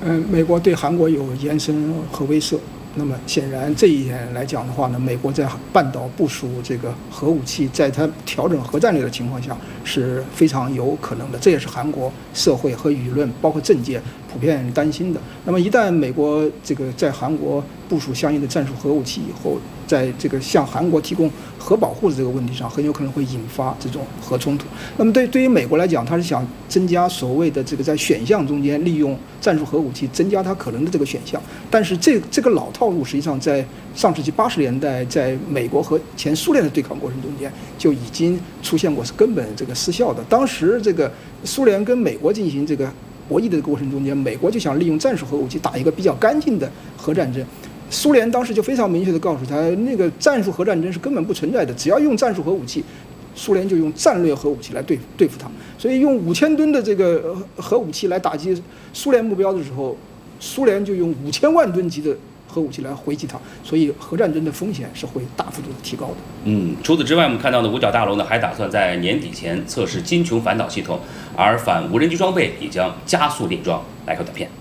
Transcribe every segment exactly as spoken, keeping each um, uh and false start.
嗯，美国对韩国有延伸和威慑。那么显然这一点来讲的话呢，美国在半岛部署这个核武器，在它调整核战略的情况下是非常有可能的。这也是韩国社会和舆论，包括政界普遍担心的。那么一旦美国这个在韩国部署相应的战术核武器以后，在这个向韩国提供核保护的这个问题上，很有可能会引发这种核冲突。那么对对于美国来讲，它是想增加所谓的这个在选项中间利用战术核武器增加它可能的这个选项。但是这这个老套路实际上在上世纪八十年代，在美国和前苏联的对抗过程中间就已经出现过，是根本这个失效的。当时这个苏联跟美国进行这个博弈的过程中间，美国就想利用战术核武器打一个比较干净的核战争。苏联当时就非常明确地告诉他，那个战术核战争是根本不存在的，只要用战术核武器，苏联就用战略核武器来对对付它。所以用五千吨的这个核武器来打击苏联目标的时候，苏联就用五千万吨级的核武器来回击它，所以核战争的风险是会大幅度的提高的。 嗯，除此之外，我们看到的五角大楼呢，还打算在年底前测试金琼反导系统，而反无人机装备也将加速列装。来看短片。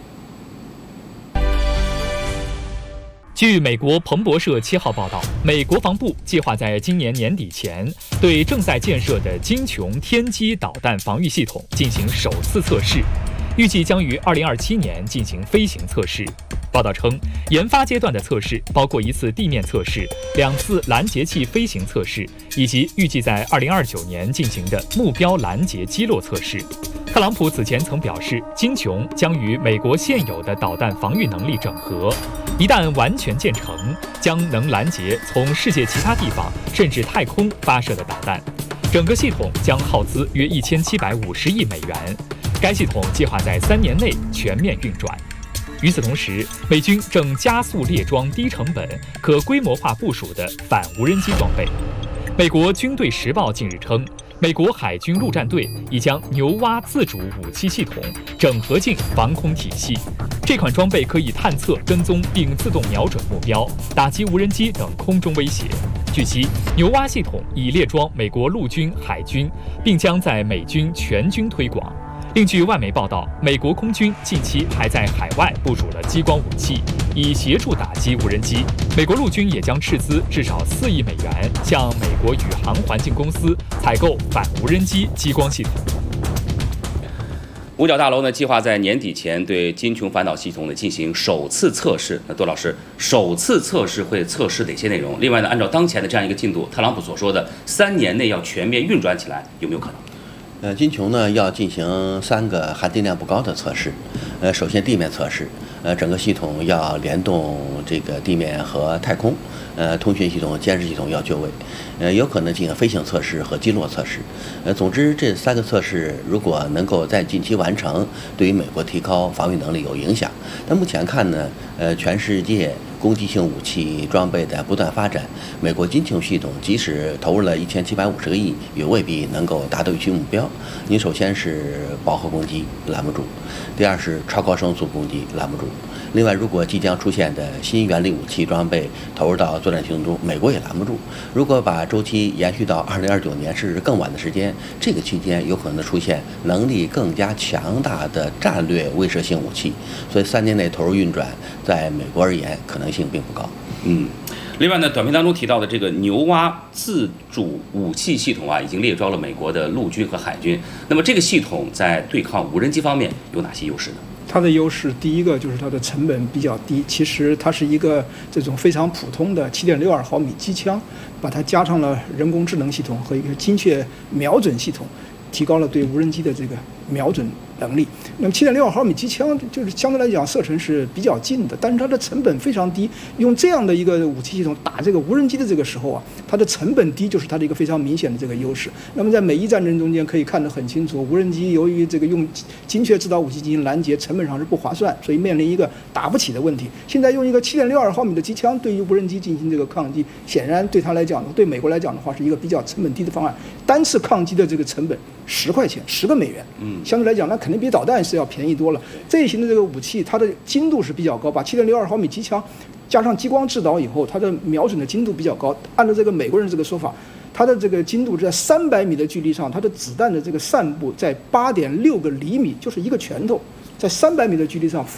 据美国彭博社七号报道，美国防部计划在今年年底前对正在建设的金琼天基导弹防御系统进行首次测试，预计将于二零二七年进行飞行测试。报道称，研发阶段的测试包括一次地面测试、两次拦截器飞行测试，以及预计在二零二九年进行的目标拦截击落测试。特朗普此前曾表示，金琼将与美国现有的导弹防御能力整合，一旦完全建成，将能拦截从世界其他地方甚至太空发射的导弹。整个系统将耗资约一千七百五十亿美元。该系统计划在三年内全面运转。与此同时，美军正加速列装低成本、可规模化部署的反无人机装备。美国军队时报近日称，美国海军陆战队已将牛蛙自主武器系统整合进防空体系。这款装备可以探测、跟踪并自动瞄准目标，打击无人机等空中威胁。据悉，牛蛙系统已列装美国陆军、海军，并将在美军全军推广。另据外媒报道，美国空军近期还在海外部署了激光武器，以协助打击无人机。美国陆军也将斥资至少四亿美元，向美国宇航环境公司采购反无人机激光系统。 五角大楼呢，计划在年底前对金琼反导系统呢进行首次测试。那杜老师，首次测试会测试哪些内容？另外呢，按照当前的这样一个进度，特朗普所说的三年内要全面运转起来，有没有可能？ 呃，金琼呢要进行三个含金量不高的测试。呃，首先地面测试，呃，整个系统要联动这个地面和太空，呃，通讯系统、监视系统要就位，呃，有可能进行飞行测试和击落测试。呃，总之这三个测试如果能够在近期完成，对于美国提高防御能力有影响。但目前看呢，呃，全世界攻击性武器装备的不断发展，美国金琼系统即使投入了一千七百五十个亿，也未必能够达到预期目标。你首先是饱和攻击拦不住，第二是超高声速攻击拦不住。另外，如果即将出现的新原力武器装备投入到作战行动中，美国也拦不住。如果把周期延续到二零二九年甚至更晚的时间，这个期间有可能出现能力更加强大的战略威慑性武器。所以三年内投入运转，在美国而言可能性并不高。 嗯。另外呢，短片当中提到的这个牛蛙自主武器系统啊，已经列装了美国的陆军和海军。那么这个系统在对抗无人机方面有哪些优势呢？ 它的优势，第一个就是它的成本比较低。其实它是一个这种非常普通的七点六二毫米机枪，把它加上了人工智能系统和一个精确瞄准系统，提高了对无人机的这个瞄准能力。那么七点六二毫米机枪就是相对来讲射程是比较近的，但是它的成本非常低。用这样的一个武器系统打这个无人机的这个时候啊，它的成本低就是它的一个非常明显的这个优势。那么在美伊战争中间可以看得很清楚，无人机由于这个用精确制导武器进行拦截，成本上是不划算，所以面临一个打不起的问题。现在用一个七点六二毫米的机枪对于无人机进行这个抗击，显然对它来讲，对美国来讲的话是一个比较成本低的方案。单次抗击的这个成本十块钱，十个美元，嗯，相对来讲那肯定比导弹是要便宜多了。这一型的这个武器，它的精度是比较高，把七点六二毫米机枪加上激光制导以后，它的瞄准的精度比较高。按照这个美国人这个说法，它的这个精度在三百米的距离上，它的子弹的这个散布在八点六个厘米，就是一个拳头，在三百米的距离上